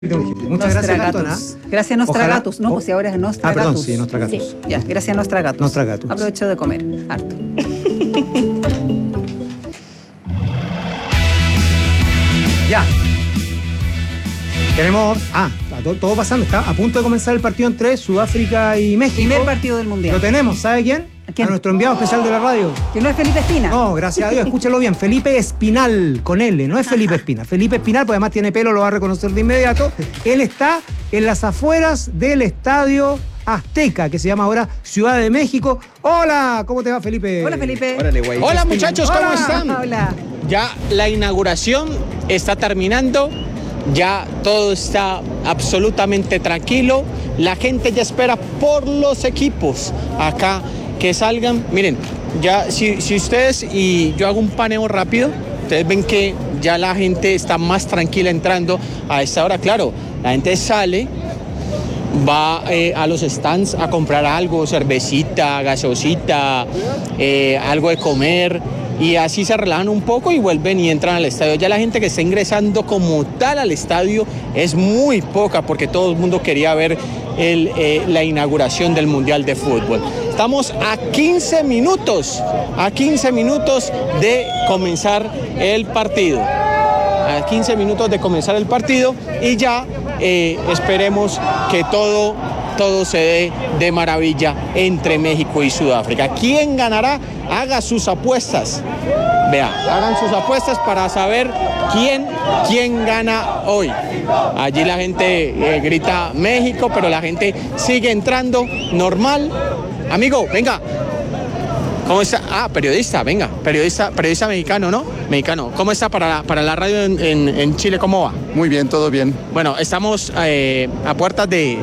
Muchas gracias, Antona. Gracias, Nostragatus. No, pues si ahora es Nostragatus. Perdón, sí, Nostragatus. Sí. Ya, gracias, Nostragatus. Nostragatus. Aprovecho de comer harto. Ya. Tenemos. Todo pasando. Está a punto de comenzar el partido entre Sudáfrica y México. Primer partido del Mundial. Lo tenemos, ¿sabe quién? ¿Quién? A nuestro enviado especial de la radio. Que no es Felipe Espina. No, gracias a Dios, escúchelo bien. Felipe Espinal, con L, no es Felipe Espina. Felipe Espinal, porque además tiene pelo, lo va a reconocer de inmediato. Él está en las afueras del Estadio Azteca, que se llama ahora Ciudad de México. Hola, ¿cómo te va, Felipe? Hola, Felipe. Órale, güey. Hola, muchachos, ¿cómo Hola. están? Hola. Ya la inauguración está terminando. Ya todo está absolutamente tranquilo. La gente ya espera por los equipos acá que salgan. Miren, ya si ustedes y yo hago un paneo rápido, ustedes ven que ya la gente está más tranquila entrando a esta hora. Claro, la gente sale, va a los stands a comprar algo, cervecita, gaseosita, algo de comer, y así se relajan un poco y vuelven y entran al estadio. Ya la gente que está ingresando como tal al estadio es muy poca, porque todo el mundo quería ver la inauguración del Mundial de Fútbol. Estamos a 15 minutos de comenzar el partido. A 15 minutos de comenzar el partido y ya esperemos que todo se dé de maravilla entre México y Sudáfrica. ¿Quién ganará? Haga sus apuestas. Hagan sus apuestas para saber quién gana hoy. Allí la gente grita México, pero la gente sigue entrando normal. Amigo, venga. ¿Cómo está? Periodista, venga. Periodista mexicano, ¿no? Mexicano. ¿Cómo está para la radio en Chile? ¿Cómo va? Muy bien, todo bien. Bueno, estamos a puertas de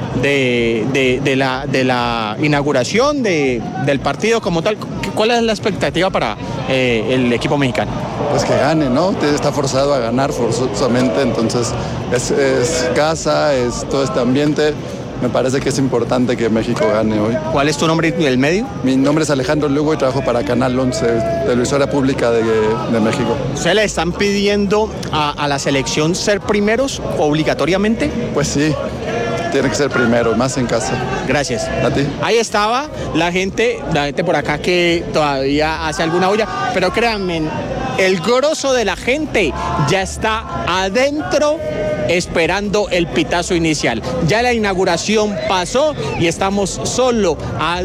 la inauguración del partido como tal. ¿Cuál es la expectativa para el equipo mexicano? Pues que gane, ¿no? Está forzado a ganar forzosamente, entonces es casa, es todo este ambiente. Me parece que es importante que México gane hoy. ¿Cuál es tu nombre y el medio? Mi nombre es Alejandro Lugo y trabajo para Canal 11, televisora pública de México. ¿Se le están pidiendo a la selección ser primeros obligatoriamente? Pues sí, tiene que ser primero, más en casa. Gracias. ¿A ti? Ahí estaba la gente por acá que todavía hace alguna olla, pero créanme, el grosso de la gente ya está adentro esperando el pitazo inicial. Ya la inauguración pasó y estamos solo a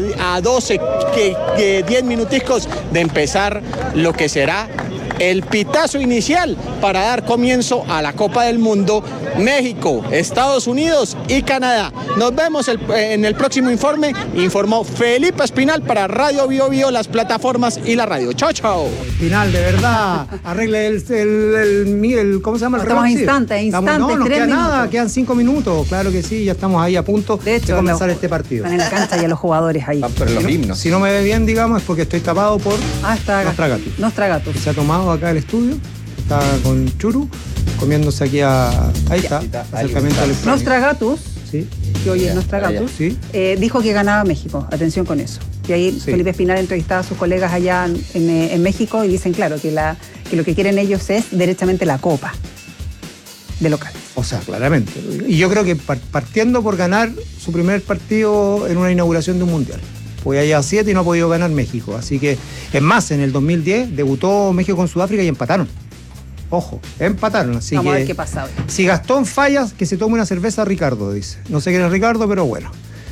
10 minuticos de empezar lo que será el pitazo inicial para dar comienzo a la Copa del Mundo. México, Estados Unidos y Canadá. Nos vemos en el próximo informe. Informó Felipe Espinal para Radio Bio Bio, las plataformas y la radio. Chao, chao. Espinal, de verdad, arregle el ¿cómo se llama? Estamos a instantes, No nos 3 queda minutos. nada, quedan 5 minutos. Claro que sí, ya estamos ahí a punto de comenzar este partido. Están en la cancha ya los jugadores ahí. Pero los himnos. Si no me ve bien, digamos, es porque estoy tapado por Está acá. Nostragatus. Nostragatus. Se ha tomado acá el estudio, está con Churu, comiéndose aquí ahí está, acercamiento electrónico. Nostragatus, Sí, que hoy es Nostragatus, sí. dijo que ganaba México. Atención con eso. Y ahí Sí. Felipe Espinal entrevistaba a sus colegas allá en México y dicen, claro, que lo que quieren ellos es derechamente la Copa de locales. O sea, claramente. Y yo creo que partiendo por ganar su primer partido en una inauguración de un mundial. Pues ya lleva 7 y no ha podido ganar México. Así que, es más, en el 2010 debutó México con Sudáfrica y empataron. Ojo, empataron. Así Vamos que, a ver qué pasa hoy. si Gastón falla, que se tome una cerveza Ricardo, dice. No sé quién es Ricardo, pero bueno.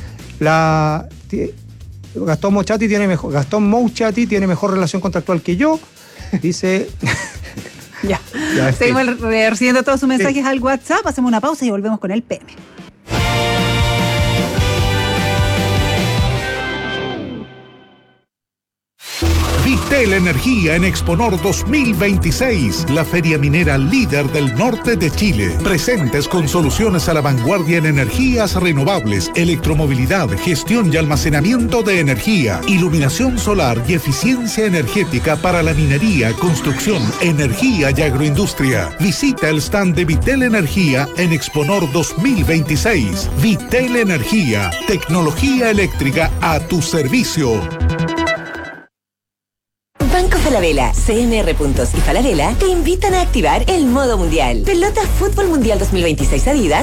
Gastón Mouchati tiene mejor relación contractual que yo. Dice. Ya. Ya, Seguimos recibiendo todos sus mensajes al WhatsApp. Hacemos una pausa y volvemos con el PM. Vitel Energía en Exponor 2026, la feria minera líder del norte de Chile. Presentes con soluciones a la vanguardia en energías renovables, electromovilidad, gestión y almacenamiento de energía, iluminación solar y eficiencia energética para la minería, construcción, energía y agroindustria. Visita el stand de Vitel Energía en Exponor 2026. Vitel Energía, tecnología eléctrica a tu servicio. Banco Falabella, CMR Puntos y Falabella te invitan a activar el modo mundial. Pelota Fútbol Mundial 2026 Adidas